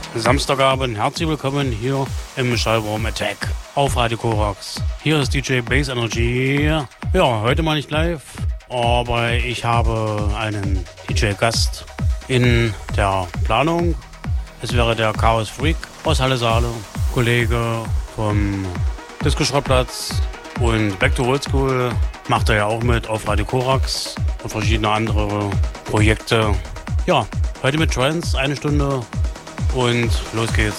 Samstagabend, herzlich willkommen hier im Schallraum Attack auf Radio Korax. Hier ist DJ Bass Energy. Ja, heute mal nicht live, aber ich habe einen DJ-Gast in der Planung. Es wäre der Chaos Freak aus Halle Saale, Kollege vom Disco-Schrottplatz und Back to Old School macht er ja auch mit auf Radio Korax und verschiedene andere Projekte. Ja, heute mit Trance, 1 Stunde und los geht's.